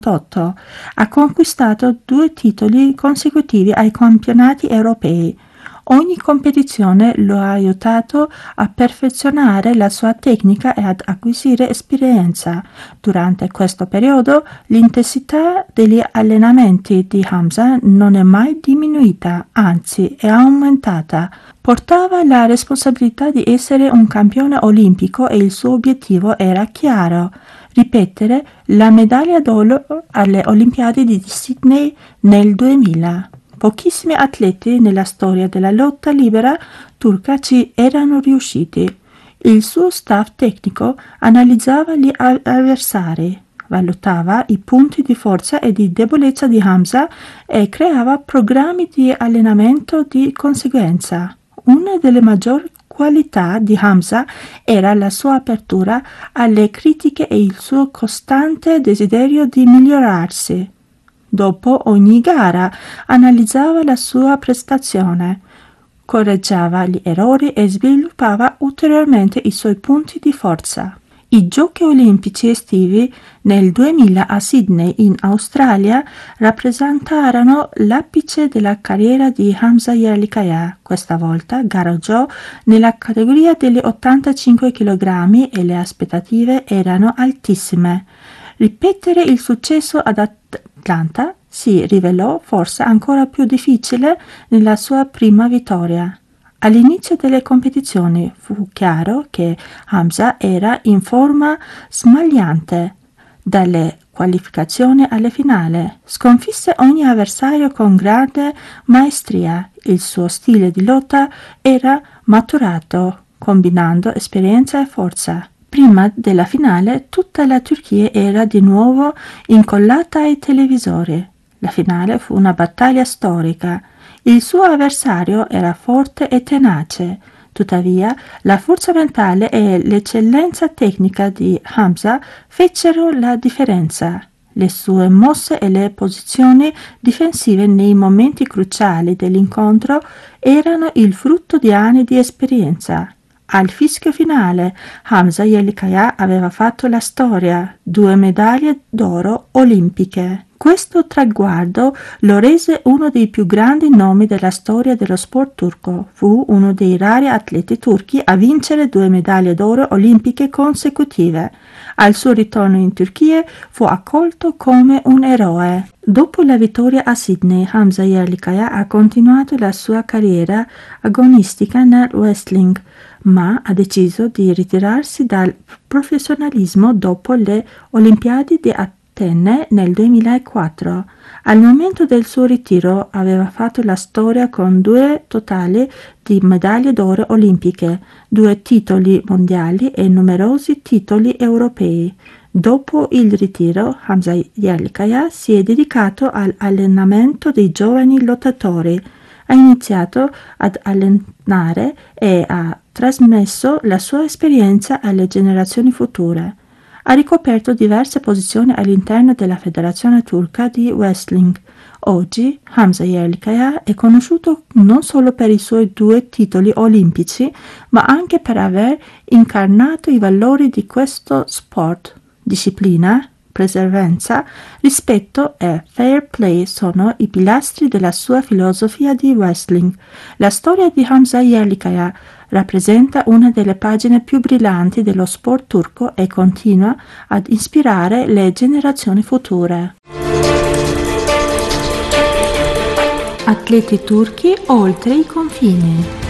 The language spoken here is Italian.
1998 ha conquistato 2 titoli consecutivi ai campionati europei. Ogni competizione lo ha aiutato a perfezionare la sua tecnica e ad acquisire esperienza. Durante questo periodo, l'intensità degli allenamenti di Hamza non è mai diminuita, anzi è aumentata. Portava la responsabilità di essere un campione olimpico e il suo obiettivo era chiaro: ripetere la medaglia d'oro alle Olimpiadi di Sydney nel 2000. Pochissimi atleti nella storia della lotta libera turca ci erano riusciti. Il suo staff tecnico analizzava gli avversari, valutava i punti di forza e di debolezza di Hamza e creava programmi di allenamento di conseguenza. Una delle maggiori qualità di Hamza era la sua apertura alle critiche e il suo costante desiderio di migliorarsi. Dopo ogni gara analizzava la sua prestazione, correggeva gli errori e sviluppava ulteriormente i suoi punti di forza. I Giochi olimpici estivi nel 2000 a Sydney in Australia rappresentarono l'apice della carriera di Hamza Yerlikaya. Questa volta gareggiò nella categoria degli 85 kg e le aspettative erano altissime. Ripetere il successo ad Atlanta si rivelò forse ancora più difficile nella sua prima vittoria. All'inizio delle competizioni fu chiaro che Hamza era in forma smagliante. Dalle qualificazioni alle finali sconfisse ogni avversario con grande maestria. Il suo stile di lotta era maturato, combinando esperienza e forza. Prima della finale tutta la Turchia era di nuovo incollata ai televisori. La finale fu una battaglia storica. Il suo avversario era forte e tenace. Tuttavia, la forza mentale e l'eccellenza tecnica di Hamza fecero la differenza. Le sue mosse e le posizioni difensive nei momenti cruciali dell'incontro erano il frutto di anni di esperienza. Al fischio finale, Hamza Yerlikaya aveva fatto la storia: 2 medaglie d'oro olimpiche. Questo traguardo lo rese uno dei più grandi nomi della storia dello sport turco. Fu uno dei rari atleti turchi a vincere 2 medaglie d'oro olimpiche consecutive. Al suo ritorno in Turchia fu accolto come un eroe. Dopo la vittoria a Sydney, Hamza Yerlikaya ha continuato la sua carriera agonistica nel wrestling, ma ha deciso di ritirarsi dal professionalismo dopo le Olimpiadi di Atene nel 2004. Al momento del suo ritiro aveva fatto la storia con 2 totali di medaglie d'oro olimpiche, 2 titoli mondiali e numerosi titoli europei. Dopo il ritiro, Hamza Yerlikaya si è dedicato all'allenamento dei giovani lottatori. Ha iniziato ad allenare e ha trasmesso la sua esperienza alle generazioni future. Ha ricoperto diverse posizioni all'interno della Federazione Turca di Wrestling. Oggi Hamza Yerlikaya è conosciuto non solo per i suoi 2 titoli olimpici, ma anche per aver incarnato i valori di questo sport. Disciplina, perseveranza, rispetto e fair play sono i pilastri della sua filosofia di wrestling. La storia di Hamza Yerlikaya rappresenta una delle pagine più brillanti dello sport turco e continua ad ispirare le generazioni future. Atleti turchi oltre i confini.